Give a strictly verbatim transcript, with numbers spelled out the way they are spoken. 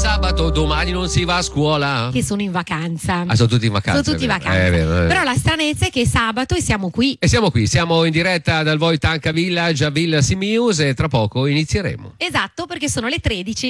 sabato, domani non si va a scuola. Che sono in vacanza. Ah, sono tutti in vacanza. Sono tutti in è vero. vacanza. Eh, è vero, è vero. Però la stranezza è che è sabato e siamo qui. E siamo qui, siamo in diretta dal Voitanca Village a Villa Simius e tra poco inizieremo. Esatto, perché sono le tredici.